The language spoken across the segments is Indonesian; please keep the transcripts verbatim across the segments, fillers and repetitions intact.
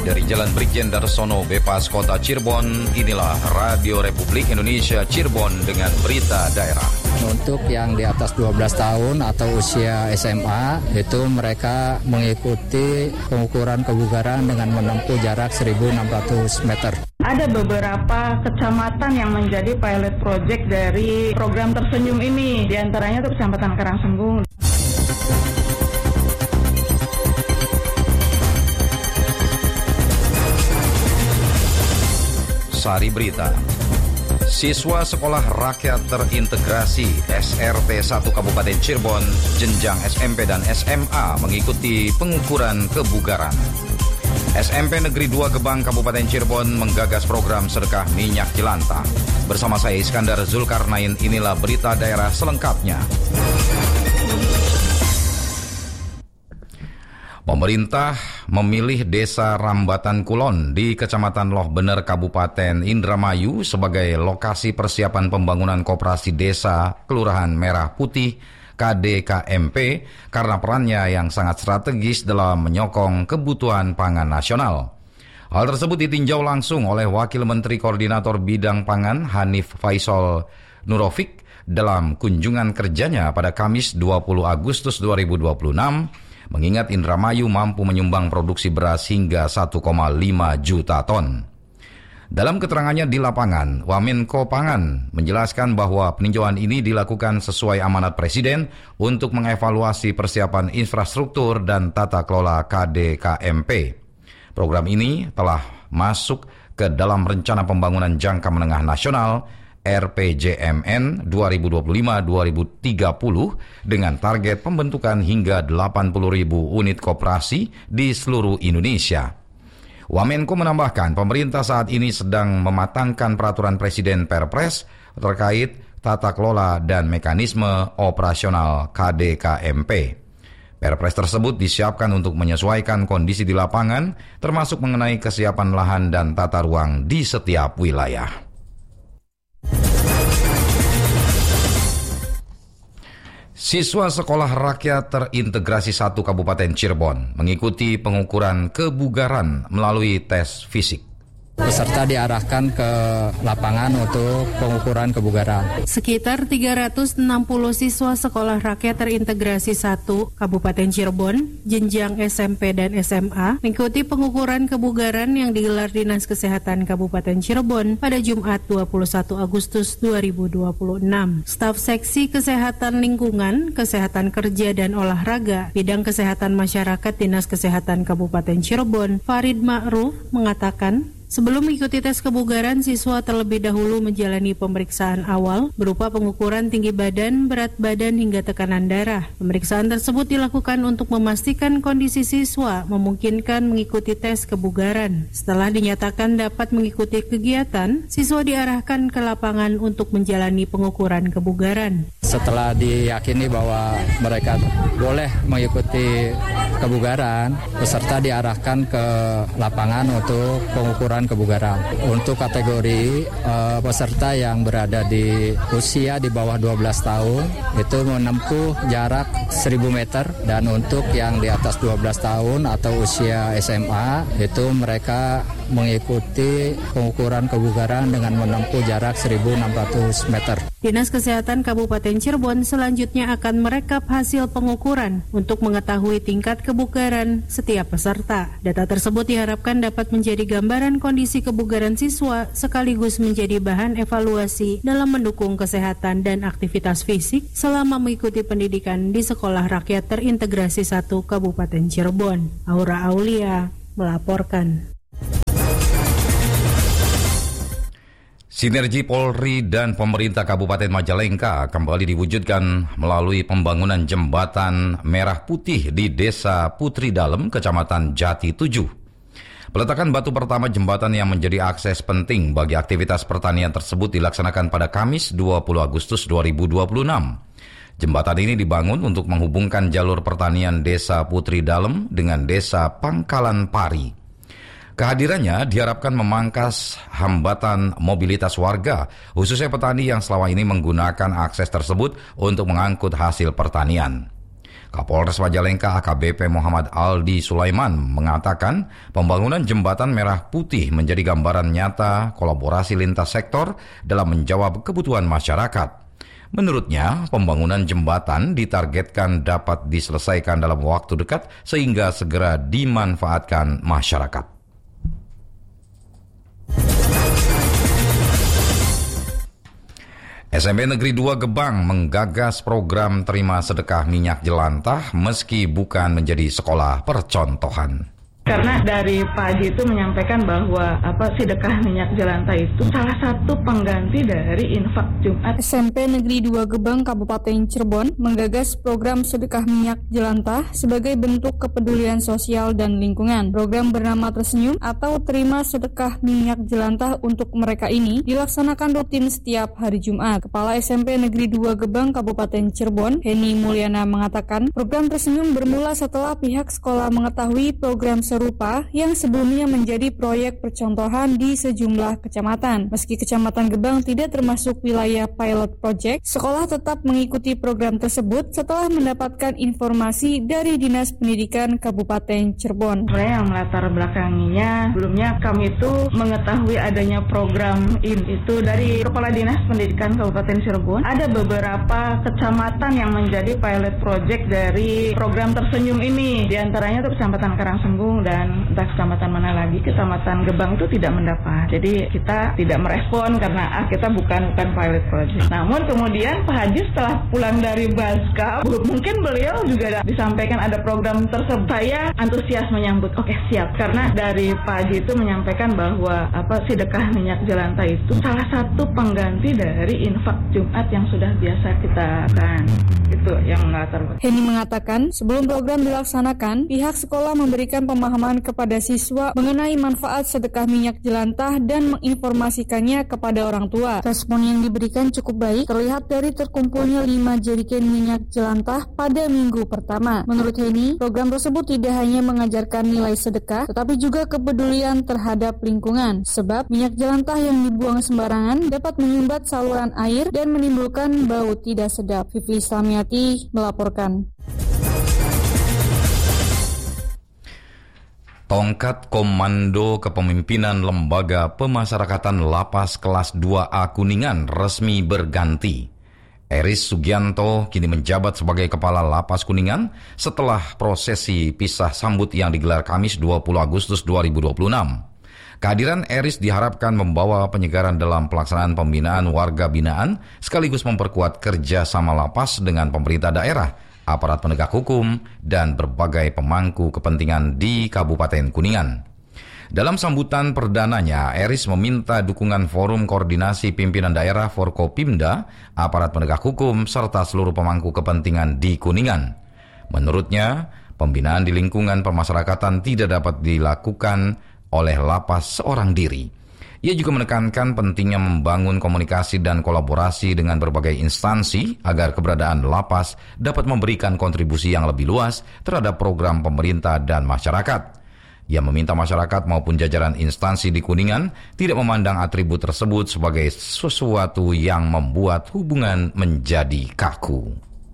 Dari Jalan Brigjen Darsono Bypass Kota Cirebon, inilah Radio Republik Indonesia Cirebon dengan berita daerah. Untuk yang di atas dua belas tahun atau usia S M A, itu mereka mengikuti pengukuran kebugaran dengan menempuh jarak seribu enam ratus meter. Ada beberapa kecamatan yang menjadi pilot project dari program Tersenyum ini, di antaranya itu Kecamatan Karangsembung. Sari Berita. Siswa Sekolah Rakyat Terintegrasi S R T satu Kabupaten Cirebon, jenjang S M P dan S M A mengikuti pengukuran kebugaran. S M P Negeri dua Gebang Kabupaten Cirebon menggagas program sedekah minyak jelantah. Bersama saya Iskandar Zulkarnain, inilah berita daerah selengkapnya. Pemerintah memilih Desa Rambatan Kulon di Kecamatan Loh Bener, Kabupaten Indramayu sebagai lokasi persiapan pembangunan koperasi desa Kelurahan Merah Putih K D K M P karena perannya yang sangat strategis dalam menyokong kebutuhan pangan nasional. Hal tersebut ditinjau langsung oleh Wakil Menteri Koordinator Bidang Pangan Hanif Faisal Nurofik dalam kunjungan kerjanya pada Kamis dua puluh Agustus dua ribu dua puluh enam. Mengingat Indramayu mampu menyumbang produksi beras hingga satu koma lima juta ton. Dalam keterangannya di lapangan, Wamenko Pangan menjelaskan bahwa peninjauan ini dilakukan sesuai amanat Presiden untuk mengevaluasi persiapan infrastruktur dan tata kelola K D K M P. Program ini telah masuk ke dalam Rencana Pembangunan Jangka Menengah Nasional R P J M N dua ribu dua puluh lima sampai dua ribu tiga puluh dengan target pembentukan hingga delapan puluh ribu unit koperasi di seluruh Indonesia. Wamenko menambahkan pemerintah saat ini sedang mematangkan peraturan Presiden Perpres terkait tata kelola dan mekanisme operasional K D K M P. Perpres tersebut disiapkan untuk menyesuaikan kondisi di lapangan, termasuk mengenai kesiapan lahan dan tata ruang di setiap wilayah. Siswa Sekolah Rakyat Terintegrasi satu Kabupaten Cirebon mengikuti pengukuran kebugaran melalui tes fisik. Peserta diarahkan ke lapangan untuk pengukuran kebugaran. Sekitar tiga ratus enam puluh siswa Sekolah Rakyat Terintegrasi satu Kabupaten Cirebon, jenjang S M P dan S M A, mengikuti pengukuran kebugaran yang digelar Dinas Kesehatan Kabupaten Cirebon pada Jumat dua puluh satu Agustus dua ribu dua puluh enam. Staf Seksi Kesehatan Lingkungan, Kesehatan Kerja dan Olahraga, Bidang Kesehatan Masyarakat Dinas Kesehatan Kabupaten Cirebon, Farid Ma'ruf, mengatakan, sebelum mengikuti tes kebugaran, siswa terlebih dahulu menjalani pemeriksaan awal berupa pengukuran tinggi badan, berat badan hingga tekanan darah. Pemeriksaan tersebut dilakukan untuk memastikan kondisi siswa memungkinkan mengikuti tes kebugaran. Setelah dinyatakan dapat mengikuti kegiatan, siswa diarahkan ke lapangan untuk menjalani pengukuran kebugaran. Setelah diyakini bahwa mereka boleh mengikuti kebugaran, peserta diarahkan ke lapangan untuk pengukuran kebugaran. Untuk kategori uh, peserta yang berada di usia di bawah dua belas tahun itu menempuh jarak seribu meter, dan untuk yang di atas dua belas tahun atau usia S M A itu mereka mengikuti pengukuran kebugaran dengan menempuh jarak seribu enam ratus meter. Dinas Kesehatan Kabupaten Cirebon selanjutnya akan merekap hasil pengukuran untuk mengetahui tingkat kebugaran setiap peserta. Data tersebut diharapkan dapat menjadi gambaran kondisi kebugaran siswa sekaligus menjadi bahan evaluasi dalam mendukung kesehatan dan aktivitas fisik selama mengikuti pendidikan di Sekolah Rakyat Terintegrasi satu Kabupaten Cirebon. Aura Aulia melaporkan. Sinergi Polri dan pemerintah Kabupaten Majalengka kembali diwujudkan melalui pembangunan jembatan Merah Putih di Desa Putri Dalem, Kecamatan Jati tujuh. Peletakan batu pertama jembatan yang menjadi akses penting bagi aktivitas pertanian tersebut dilaksanakan pada Kamis dua puluh Agustus dua ribu dua puluh enam. Jembatan ini dibangun untuk menghubungkan jalur pertanian Desa Putri Dalem dengan Desa Pangkalan Pari. Kehadirannya diharapkan memangkas hambatan mobilitas warga, khususnya petani yang selama ini menggunakan akses tersebut untuk mengangkut hasil pertanian. Kapolres Majalengka A K B P Muhammad Aldi Sulaiman mengatakan pembangunan jembatan Merah Putih menjadi gambaran nyata kolaborasi lintas sektor dalam menjawab kebutuhan masyarakat. Menurutnya, pembangunan jembatan ditargetkan dapat diselesaikan dalam waktu dekat sehingga segera dimanfaatkan masyarakat. S M P Negeri dua Gebang menggagas program terima sedekah minyak jelantah meski bukan menjadi sekolah percontohan. Karena dari Pak Haji itu menyampaikan bahwa apa sedekah minyak jelantah itu salah satu pengganti dari infak Jumat. S M P Negeri dua Gebang Kabupaten Cirebon menggagas program sedekah minyak jelantah sebagai bentuk kepedulian sosial dan lingkungan. Program bernama Tersenyum atau Terima Sedekah Minyak Jelantah untuk mereka ini dilaksanakan rutin setiap hari Jumat. Kepala S M P Negeri dua Gebang Kabupaten Cirebon, Heni Mulyana mengatakan program Tersenyum bermula setelah pihak sekolah mengetahui program serupa yang sebelumnya menjadi proyek percontohan di sejumlah kecamatan. Meski Kecamatan Gebang tidak termasuk wilayah pilot project, sekolah tetap mengikuti program tersebut setelah mendapatkan informasi dari Dinas Pendidikan Kabupaten Cirebon. Sebenarnya yang melatar belakanginya, sebelumnya kami itu mengetahui adanya program ini itu dari Kepala Dinas Pendidikan Kabupaten Cirebon. Ada beberapa kecamatan yang menjadi pilot project dari program Tersenyum ini. Di antaranya itu Kecamatan Karangsembung dan entah kecamatan mana lagi, Kecamatan Gebang itu tidak mendapat. Jadi kita tidak merespon karena ah kita bukan bukan pilot project. Namun kemudian Pak Haji setelah pulang dari Baskap, mungkin beliau juga disampaikan ada program tersebut. Saya antusias menyambut. Oke, siap. Karena dari Pak Haji itu menyampaikan bahwa apa sedekah minyak jelantah itu salah satu pengganti dari infak Jumat yang sudah biasa kita lakukan. Itu yang melatar belakang. Heni mengatakan sebelum program dilaksanakan, pihak sekolah memberikan pemahaman kepada siswa mengenai manfaat sedekah minyak jelantah dan menginformasikannya kepada orang tua. Respon yang diberikan cukup baik, terlihat dari terkumpulnya lima jerigen minyak jelantah pada minggu pertama. Menurut Heni, program tersebut tidak hanya mengajarkan nilai sedekah, tetapi juga kepedulian terhadap lingkungan. Sebab minyak jelantah yang dibuang sembarangan dapat menyumbat saluran air dan menimbulkan bau tidak sedap. Vivi Samiati melaporkan. Tongkat Komando Kepemimpinan Lembaga Pemasyarakatan Lapas Kelas dua A Kuningan resmi berganti. Eris Sugianto kini menjabat sebagai Kepala Lapas Kuningan setelah prosesi pisah sambut yang digelar Kamis dua puluh Agustus dua ribu dua puluh enam. Kehadiran Eris diharapkan membawa penyegaran dalam pelaksanaan pembinaan warga binaan sekaligus memperkuat kerja sama lapas dengan pemerintah daerah, aparat penegak hukum, dan berbagai pemangku kepentingan di Kabupaten Kuningan. Dalam sambutan perdananya, Eris meminta dukungan Forum Koordinasi Pimpinan Daerah Forkopimda, aparat penegak hukum, serta seluruh pemangku kepentingan di Kuningan. Menurutnya, pembinaan di lingkungan pemasyarakatan tidak dapat dilakukan oleh lapas seorang diri. Ia juga menekankan pentingnya membangun komunikasi dan kolaborasi dengan berbagai instansi agar keberadaan lapas dapat memberikan kontribusi yang lebih luas terhadap program pemerintah dan masyarakat. Ia meminta masyarakat maupun jajaran instansi di Kuningan tidak memandang atribut tersebut sebagai sesuatu yang membuat hubungan menjadi kaku.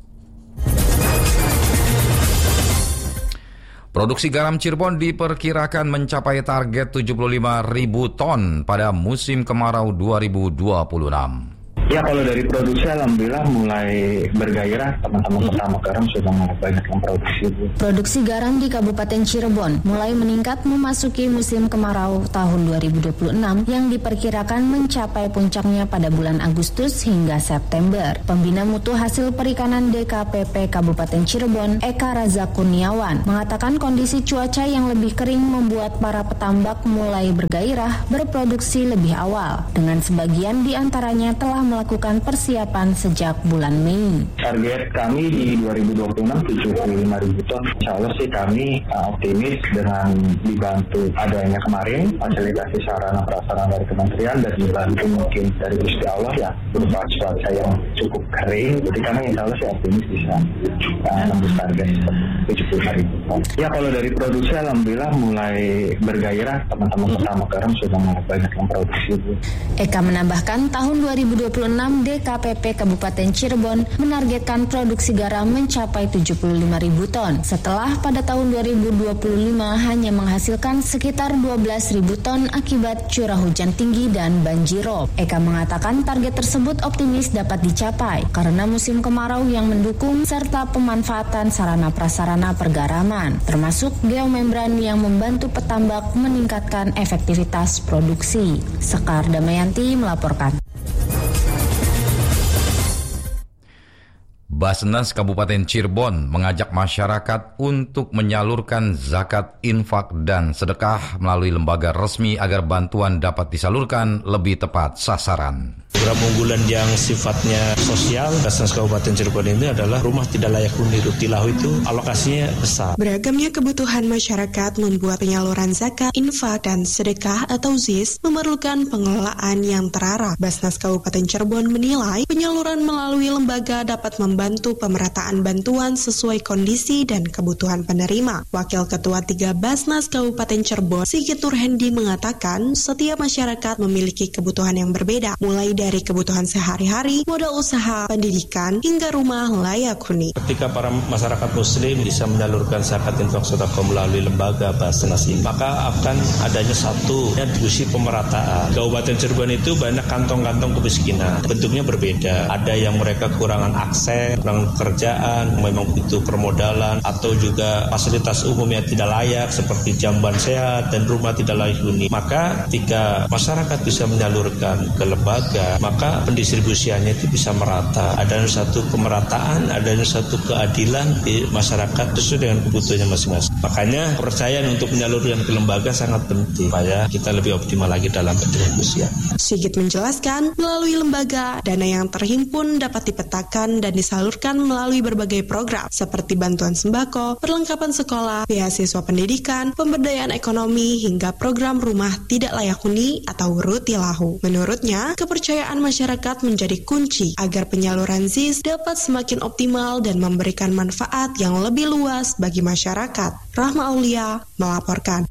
Produksi garam Cirebon diperkirakan mencapai target tujuh puluh lima ribu ton pada musim kemarau dua ribu dua puluh enam. Ya, kalau dari produksi alhamdulillah mulai bergairah, teman-teman pertama garam sudah banyak yang produksi. Produksi garam di Kabupaten Cirebon mulai meningkat memasuki musim kemarau tahun dua ribu dua puluh enam yang diperkirakan mencapai puncaknya pada bulan Agustus hingga September. Pembina Mutu Hasil Perikanan D K P P Kabupaten Cirebon, Eka Raza Kurniawan, mengatakan kondisi cuaca yang lebih kering membuat para petambak mulai bergairah berproduksi lebih awal, dengan sebagian diantaranya telah melakukan persiapan sejak bulan Mei. Target kami di dua ribu dua puluh enam tujuh puluh lima ribu ton. Insya Allah sih kami uh, optimis dengan dibantu adanya kemarin fasilitasi sarana prasarana dari kementerian dan dibantu mungkin dari Gusti Allah ya berupa cuaca yang cukup kering. Jadi kami insya Allah sih optimis bisa uh, nembus target tujuh puluh lima ribu. Ya kalau dari produksi alhamdulillah mulai bergairah, teman-teman pertama garam sudah mulai banyak yang produksi. Eka menambahkan tahun dua ribu dua puluh enam D K P P Kabupaten Cirebon menargetkan produksi garam mencapai tujuh puluh lima ribu ton setelah pada tahun dua ribu dua puluh lima hanya menghasilkan sekitar dua belas ribu ton akibat curah hujan tinggi dan banjirop. Eka mengatakan target tersebut optimis dapat dicapai karena musim kemarau yang mendukung serta pemanfaatan sarana prasarana pergaraman, termasuk geomembran yang membantu petambak meningkatkan efektivitas produksi. Sekar Damayanti melaporkan. Basnas Kabupaten Cirebon mengajak masyarakat untuk menyalurkan zakat, infak, dan sedekah melalui lembaga resmi agar bantuan dapat disalurkan lebih tepat sasaran. Program unggulan yang sifatnya sosial Basnas Kabupaten Cirebon ini adalah rumah tidak layak huni Rutilahu, itu alokasinya besar. Beragamnya kebutuhan masyarakat membuat penyaluran zakat, infak, dan sedekah atau Z I S memerlukan pengelolaan yang terarah. Basnas Kabupaten Cirebon menilai penyaluran melalui lembaga dapat membantu pemerataan bantuan sesuai kondisi dan kebutuhan penerima. Wakil Ketua tiga Basnas Kabupaten Cirebon, Sigit Nurhendi, mengatakan setiap masyarakat memiliki kebutuhan yang berbeda, mulai dari dari kebutuhan sehari-hari, modal usaha, pendidikan, hingga rumah layak huni. Ketika para masyarakat muslim bisa menyalurkan zakat, infak, sedekah melalui lembaga Basnas ini, maka akan adanya satu distribusi pemerataan. Kabupaten Cirebon itu banyak kantong-kantong kemiskinan, bentuknya berbeda. Ada yang mereka kekurangan akses, kurang pekerjaan, memang butuh permodalan, atau juga fasilitas umum yang tidak layak seperti jamban sehat dan rumah tidak layak huni. Maka ketika masyarakat bisa menyalurkan ke lembaga, maka pendistribusiannya itu bisa merata. Adanya satu pemerataan, adanya satu keadilan di masyarakat sesuai dengan kebutuhannya masing-masing. Makanya kepercayaan untuk menyalurkan ke lembaga sangat penting supaya kita lebih optimal lagi dalam pendistribusian. Sigit menjelaskan, melalui lembaga, dana yang terhimpun dapat dipetakan dan disalurkan melalui berbagai program seperti bantuan sembako, perlengkapan sekolah, beasiswa pendidikan, pemberdayaan ekonomi, hingga program rumah tidak layak huni atau Rutilahu. Menurutnya, kepercayaan masyarakat menjadi kunci agar penyaluran Z I S dapat semakin optimal dan memberikan manfaat yang lebih luas bagi masyarakat. Rahma Aulia melaporkan.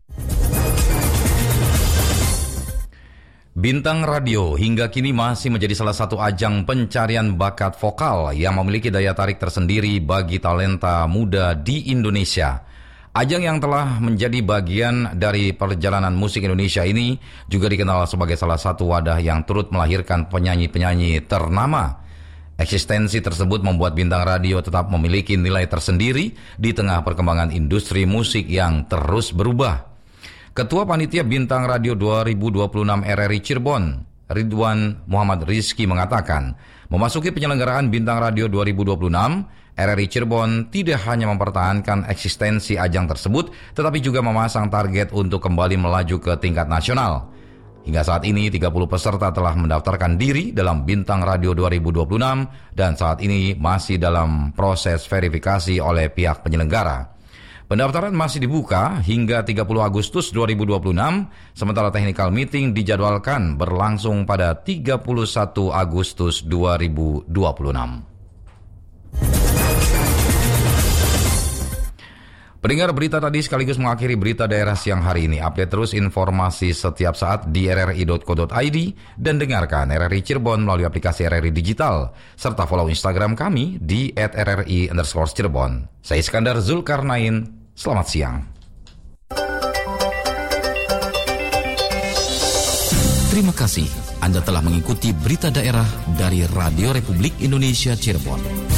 Bintang radio hingga kini masih menjadi salah satu ajang pencarian bakat vokal yang memiliki daya tarik tersendiri bagi talenta muda di Indonesia. Ajang yang telah menjadi bagian dari perjalanan musik Indonesia ini juga dikenal sebagai salah satu wadah yang turut melahirkan penyanyi-penyanyi ternama. Eksistensi tersebut membuat Bintang Radio tetap memiliki nilai tersendiri di tengah perkembangan industri musik yang terus berubah. Ketua Panitia Bintang Radio dua ribu dua puluh enam R R I Cirebon, Ridwan Muhammad Rizki, mengatakan, memasuki penyelenggaraan Bintang Radio dua ribu dua puluh enam, R R I Cirebon tidak hanya mempertahankan eksistensi ajang tersebut, tetapi juga memasang target untuk kembali melaju ke tingkat nasional. Hingga saat ini, tiga puluh peserta telah mendaftarkan diri dalam Bintang Radio dua ribu dua puluh enam dan saat ini masih dalam proses verifikasi oleh pihak penyelenggara. Pendaftaran masih dibuka hingga tiga puluh Agustus dua ribu dua puluh enam, sementara technical meeting dijadwalkan berlangsung pada tiga puluh satu Agustus dua ribu dua puluh enam. Pendengar, berita tadi sekaligus mengakhiri berita daerah siang hari ini. Update terus informasi setiap saat di r r i dot co dot i d dan dengarkan R R I Cirebon melalui aplikasi R R I Digital, serta follow Instagram kami di at r r i underscore Cirebon. Saya Iskandar Zulkarnain, selamat siang. Terima kasih Anda telah mengikuti berita daerah dari Radio Republik Indonesia Cirebon.